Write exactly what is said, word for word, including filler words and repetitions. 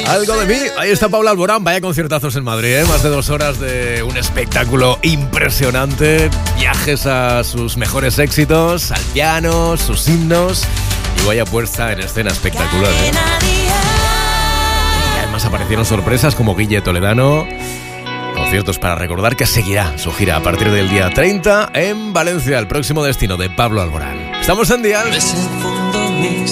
Algo de mí. Ahí está Pablo Alborán. Vaya conciertazos en Madrid, ¿eh? Más de dos horas de un espectáculo impresionante. Viajes a sus mejores éxitos, al piano, sus himnos. Y vaya puesta en escena espectacular, ¿eh? Y además aparecieron sorpresas como Guille Toledano. Conciertos para recordar que seguirá su gira a partir del día treinta en Valencia, el próximo destino de Pablo Alborán. Estamos en Dial.